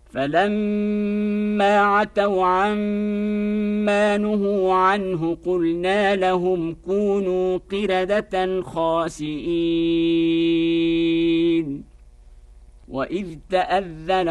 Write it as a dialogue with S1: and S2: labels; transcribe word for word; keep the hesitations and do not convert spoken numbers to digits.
S1: فلما عتوا عما نهوا عنه قلنا لهم كونوا قردة خاسئين. وإذ تأذن